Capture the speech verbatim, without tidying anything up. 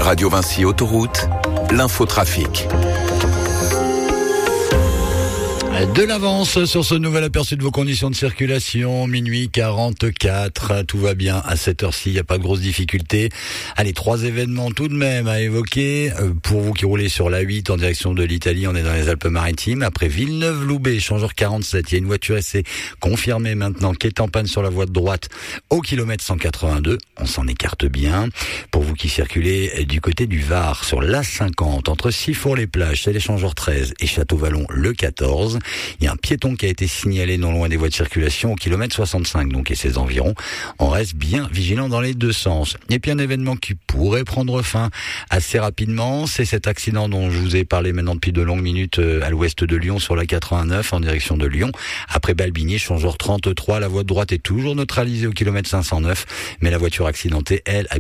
Radio Vinci Autoroute, l'infotrafic. De l'avance sur ce nouvel aperçu de vos conditions de circulation, minuit quarante-quatre, tout va bien à cette heure-ci, il n'y a pas de grosses difficultés. Allez, trois événements tout de même à évoquer. Pour vous qui roulez sur l'A huit en direction de l'Italie, on est dans les Alpes-Maritimes. Après Villeneuve-Loubet, échangeur quarante-sept, il y a une voiture essai confirmée maintenant qui est en panne sur la voie de droite au kilomètre cent quatre-vingt-deux. On s'en écarte bien. Pour vous qui circulez du côté du Var, sur l'A cinquante, entre Sifour-les-Plages, c'est l'échangeur treize et Château-Vallon le quatorze. Il y a un piéton qui a été signalé non loin des voies de circulation au kilomètre soixante-cinq, donc et ses environs. On reste bien vigilant dans les deux sens. Et puis un événement qui pourrait prendre fin assez rapidement, c'est cet accident dont je vous ai parlé maintenant depuis de longues minutes à l'ouest de Lyon sur la quatre-vingt-neuf en direction de Lyon. Après Balbigny, échangeur trente-trois, la voie de droite est toujours neutralisée au kilomètre cinq cent neuf, mais la voiture accidentée, elle, a